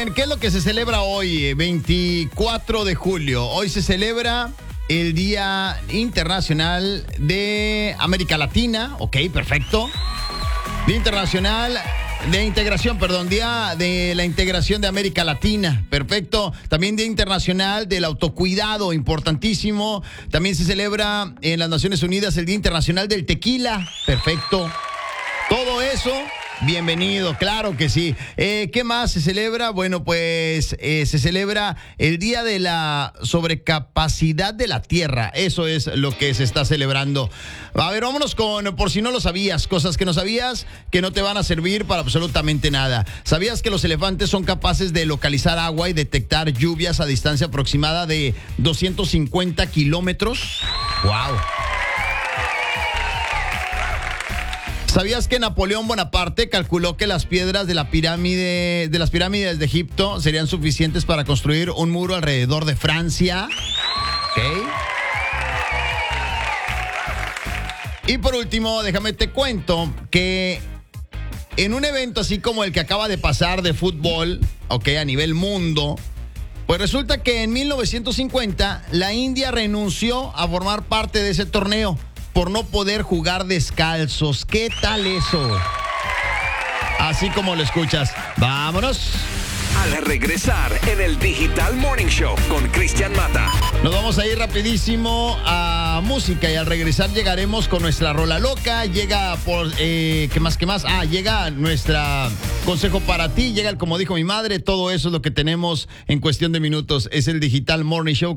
bien, ¿qué es lo que se celebra hoy, 24 de julio? Hoy se celebra el Día Internacional de América Latina. Ok, perfecto. Día Internacional de Integración, Día de la Integración de América Latina. Perfecto. También Día Internacional del Autocuidado, importantísimo. También se celebra en las Naciones Unidas el Día Internacional del Tequila. Perfecto. Todo eso, bienvenido, claro que sí. ¿Qué más se celebra? Bueno, pues se celebra el Día de la Sobrecapacidad de la Tierra. Eso es lo que se está celebrando. A ver, vámonos con, por si no lo sabías, cosas que no sabías que no te van a servir para absolutamente nada. ¿Sabías que los elefantes son capaces de localizar agua y detectar lluvias a distancia aproximada de 250 kilómetros? ¡Wow! ¿Sabías que Napoleón Bonaparte calculó que las piedras de las pirámides de Egipto serían suficientes para construir un muro alrededor de Francia? ¿Ok? Y por último, déjame te cuento que en un evento así como el que acaba de pasar de fútbol, ok, a nivel mundo, pues resulta que en 1950 la India renunció a formar parte de ese torneo por no poder jugar descalzos. ¿Qué tal eso? Así como lo escuchas. ¡Vámonos! Al regresar en el Digital Morning Show con Cristian Mata. Nos vamos a ir rapidísimo a música y al regresar llegaremos con nuestra rola loca. Llega por... ¿Qué más? Llega nuestra consejo para ti. Llega el como dijo mi madre. Todo eso es lo que tenemos en cuestión de minutos. Es el Digital Morning Show.